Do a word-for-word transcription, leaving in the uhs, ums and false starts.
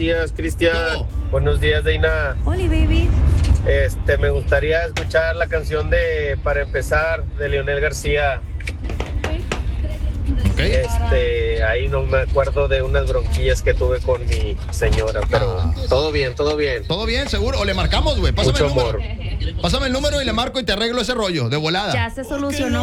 días, Cristian. ¿Cómo? Buenos días, Deina. Hola, baby. Este, me gustaría escuchar la canción de Para empezar de Leonel García. Ok. Este, ahí no me acuerdo de unas bronquillas que tuve con mi señora, pero Ah. todo bien, todo bien. ¿Todo bien, seguro? ¿O le marcamos, güey? Pásame Mucho el número. amor. Pásame el número y le marco y te arreglo ese rollo, de volada. Ya se solucionó.